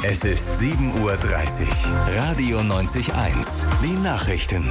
Es ist 7:30 Uhr. Radio 90.1. Die Nachrichten.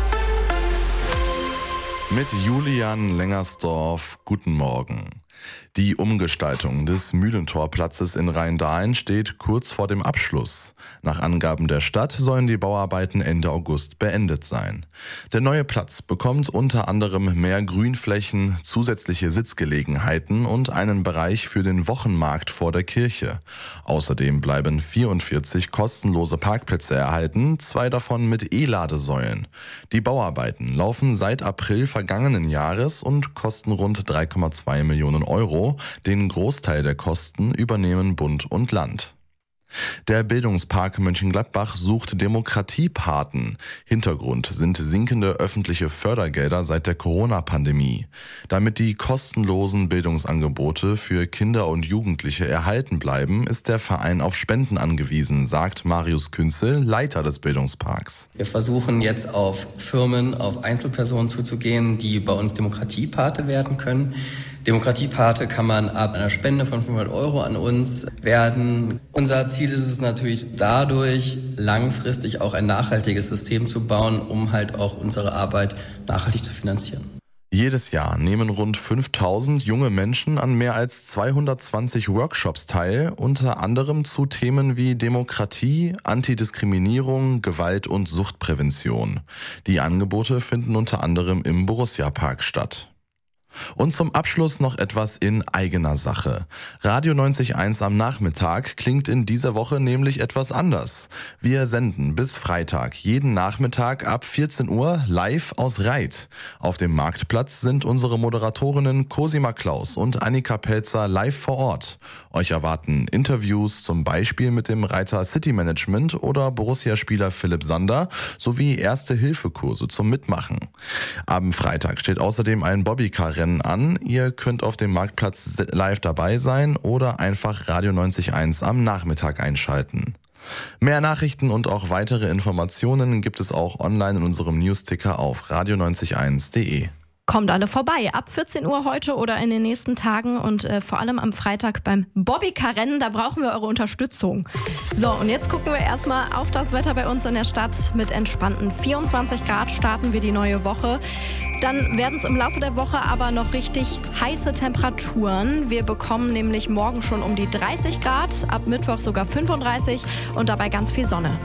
Mit Julian Lengersdorf, guten Morgen. Die Umgestaltung des Mühlentorplatzes in Rheindahlen steht kurz vor dem Abschluss. Nach Angaben der Stadt sollen die Bauarbeiten Ende August beendet sein. Der neue Platz bekommt unter anderem mehr Grünflächen, zusätzliche Sitzgelegenheiten und einen Bereich für den Wochenmarkt vor der Kirche. Außerdem bleiben 44 kostenlose Parkplätze erhalten, 2 davon mit E-Ladesäulen. Die Bauarbeiten laufen seit April vergangenen Jahres und kosten rund 3,2 Millionen Euro. Den Großteil der Kosten übernehmen Bund und Land. Der Bildungspark Mönchengladbach sucht Demokratiepaten. Hintergrund sind sinkende öffentliche Fördergelder seit der Corona-Pandemie. Damit die kostenlosen Bildungsangebote für Kinder und Jugendliche erhalten bleiben, ist der Verein auf Spenden angewiesen, sagt Marius Künzel, Leiter des Bildungsparks. Wir versuchen jetzt auf Firmen, auf Einzelpersonen zuzugehen, die bei uns Demokratiepate werden können. Demokratiepate kann man ab einer Spende von 500 Euro an uns werden. Unser Ziel ist es natürlich dadurch, langfristig auch ein nachhaltiges System zu bauen, um halt auch unsere Arbeit nachhaltig zu finanzieren. Jedes Jahr nehmen rund 5000 junge Menschen an mehr als 220 Workshops teil, unter anderem zu Themen wie Demokratie, Antidiskriminierung, Gewalt und Suchtprävention. Die Angebote finden unter anderem im Borussia-Park statt. Und zum Abschluss noch etwas in eigener Sache. Radio 90.1 am Nachmittag klingt in dieser Woche nämlich etwas anders. Wir senden bis Freitag jeden Nachmittag ab 14 Uhr live aus Reit. Auf dem Marktplatz sind unsere Moderatorinnen Cosima Klaus und Annika Pelzer live vor Ort. Euch erwarten Interviews zum Beispiel mit dem Reiter City Management oder Borussia-Spieler Philipp Sander sowie Erste-Hilfe-Kurse zum Mitmachen. Am Freitag steht außerdem ein Bobbycar-Rennen an. Ihr könnt auf dem Marktplatz live dabei sein oder einfach Radio 90.1 am Nachmittag einschalten. Mehr Nachrichten und auch weitere Informationen gibt es auch online in unserem Newsticker auf radio901.de. Kommt alle vorbei, ab 14 Uhr heute oder in den nächsten Tagen und vor allem am Freitag beim Bobbycar-Rennen, da brauchen wir eure Unterstützung. So, und jetzt gucken wir erstmal auf das Wetter bei uns in der Stadt. Mit entspannten 24 Grad starten wir die neue Woche. Dann werden es im Laufe der Woche aber noch richtig heiße Temperaturen. Wir bekommen nämlich morgen schon um die 30 Grad, ab Mittwoch sogar 35 und dabei ganz viel Sonne.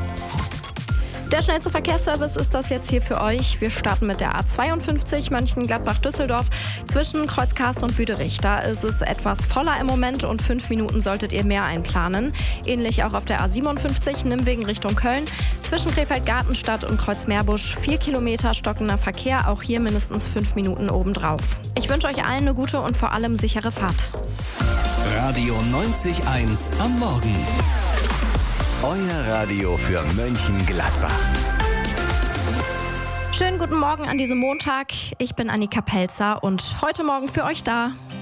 Der schnellste Verkehrsservice ist das jetzt hier für euch. Wir starten mit der A52 Mönchengladbach-Düsseldorf zwischen Kreuzkarsten und Büderich. Da ist es etwas voller im Moment und 5 Minuten solltet ihr mehr einplanen. Ähnlich auch auf der A57 Nimwegen Richtung Köln. Zwischen Krefeld-Gartenstadt und Kreuzmeerbusch 4 Kilometer stockender Verkehr. Auch hier mindestens 5 Minuten obendrauf. Ich wünsche euch allen eine gute und vor allem sichere Fahrt. Radio 90.1 am Morgen. Euer Radio für Mönchengladbach. Schönen guten Morgen an diesem Montag. Ich bin Annika Pelzer und heute Morgen für euch da.